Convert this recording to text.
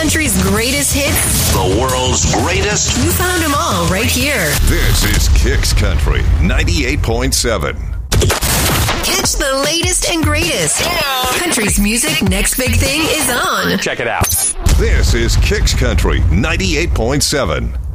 country's greatest hits. The world's greatest. You found them all right here. This is Kicks Country 98.7. Catch the latest and greatest. Country's music next big thing is on. Check it out. This is Kicks Country 98.7.